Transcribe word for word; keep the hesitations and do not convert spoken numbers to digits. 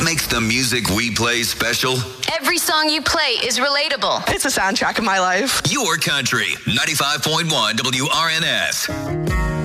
What makes the music we play special? Every song you play is relatable. It's a soundtrack of my life. Your country, ninety-five point one W R N S.